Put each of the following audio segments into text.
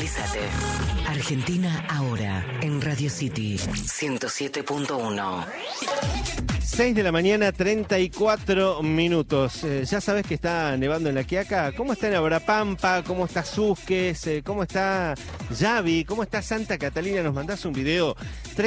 Actualizate. Argentina ahora en Radio City 107.1. 6 de la mañana, 34 minutos. Ya sabes que está nevando en La Quiaca. ¿Cómo está en Abrapampa? ¿Cómo está Susques? ¿Cómo está Yavi? ¿Cómo está Santa Catalina? Nos mandás un video.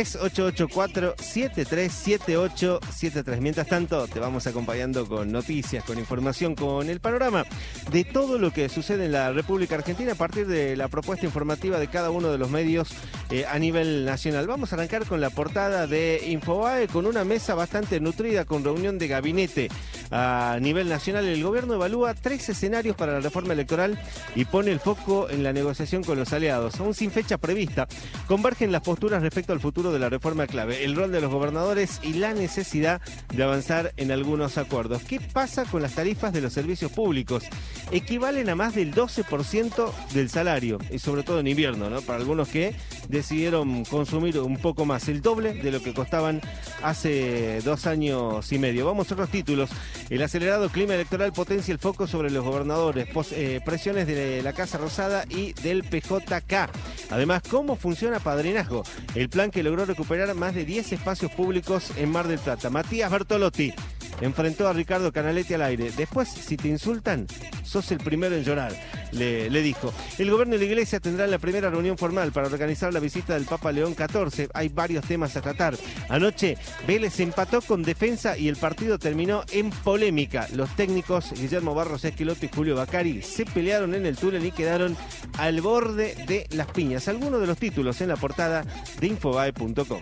3884-737873. Mientras tanto, te vamos acompañando con noticias, con información, con el panorama de todo lo que sucede en la República Argentina a partir de la propuesta informativa de cada uno de los medios a nivel nacional. Vamos a arrancar con la portada de Infobae, con una mesa bastante nutrida, con reunión de gabinete a nivel nacional. El gobierno evalúa 3 escenarios para la reforma electoral y pone el foco en la negociación con los aliados. Aún sin fecha prevista, convergen las posturas respecto al futuro de la reforma clave, el rol de los gobernadores y la necesidad de avanzar en algunos acuerdos. ¿Qué pasa con las tarifas de los servicios públicos? Equivalen a más del 12% del salario, y sobre todo en invierno, ¿no? Para algunos que decidieron consumir un poco más, el doble de lo que costaban hace 2 años y medio. Vamos a otros títulos. El acelerado clima electoral potencia el foco sobre los gobernadores, presiones de la Casa Rosada y del PJK. Además, ¿cómo funciona Padrinazgo? El plan que logró recuperar más de 10 espacios públicos en Mar del Plata. Matías Bertolotti enfrentó a Ricardo Canaletti al aire. Después, si te insultan, sos el primero en llorar, le dijo. El gobierno y la iglesia tendrán la primera reunión formal para organizar la visita del Papa León XIV. Hay varios temas a tratar. Anoche, Vélez empató con Defensa y el partido terminó en polémica. Los técnicos Guillermo Barros Esqueloto y Julio Bacari se pelearon en el túnel y quedaron al borde de las piñas. Algunos de los títulos en la portada de Infobae.com.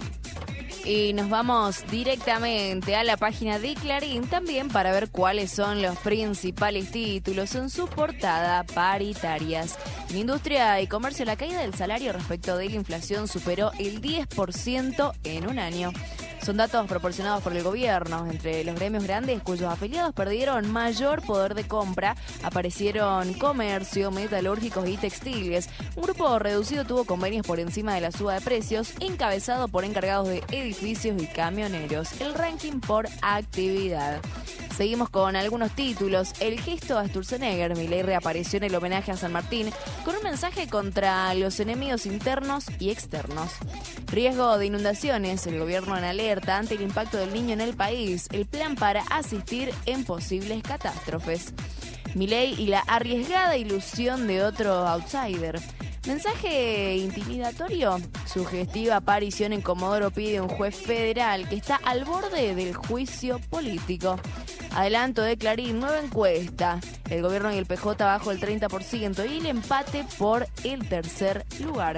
Y nos vamos directamente a la página de Clarín también para ver cuáles son los principales títulos en su portada paritarias. En industria y comercio, la caída del salario respecto de la inflación superó el 10% en un año. Son datos proporcionados por el gobierno. Entre los gremios grandes cuyos afiliados perdieron mayor poder de compra, aparecieron comercio, metalúrgicos y textiles. Un grupo reducido tuvo convenios por encima de la suba de precios, encabezado por encargados de edificios y camioneros. El ranking por actividad. Seguimos con algunos títulos. El gesto a Sturzenegger. Milei reapareció en el homenaje a San Martín con un mensaje contra los enemigos internos y externos. Riesgo de inundaciones. El gobierno en alerta ante el impacto del Niño en el país. El plan para asistir en posibles catástrofes. Milei y la arriesgada ilusión de otro outsider. Mensaje intimidatorio. Sugestiva aparición en Comodoro Pi de un juez federal que está al borde del juicio político. Adelanto de Clarín, nueva encuesta. El gobierno y el PJ bajo el 30% y el empate por el tercer lugar.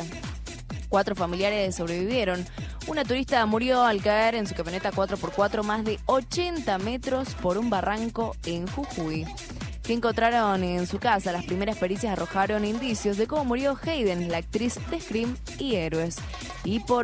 4 familiares sobrevivieron. Una turista murió al caer en su camioneta 4x4 más de 80 metros por un barranco en Jujuy. Que encontraron en su casa. Las primeras pericias arrojaron indicios de cómo murió Hayden, la actriz de Scream y Héroes. Y por